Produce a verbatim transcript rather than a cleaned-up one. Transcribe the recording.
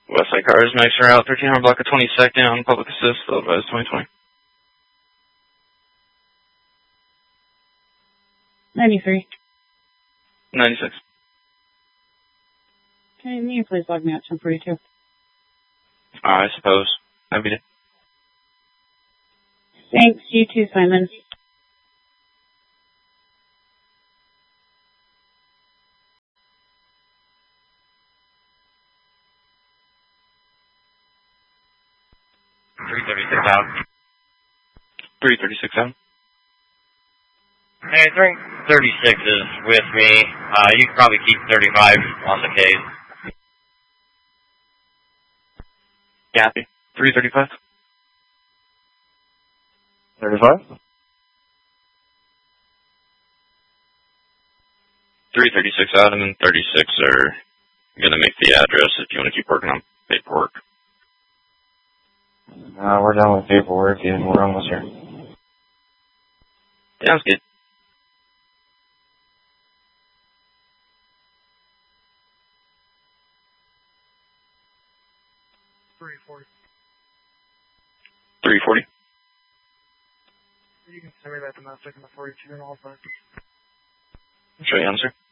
Westside Cars, Max Route, thirteen hundred block of twenty-second down, public assist, otherwise twenty twenty. ninety-three. ninety-six. Okay, and you please log me out ten forty-two. I suppose. Have a good day. Thanks, you too, Simon. three thirty-six out. three thirty-six out. Hey, three thirty-six is with me. Uh, you can probably keep thirty-five on the case. Copy. three thirty-five. thirty-five? three thirty-six out, and then thirty-six are going to make the address if you want to keep working on paperwork. Uh, we're done with paperwork and we're almost here. Sounds good. three forty. three forty. You can send me that domestic in the forty-two and all that. Show you answer.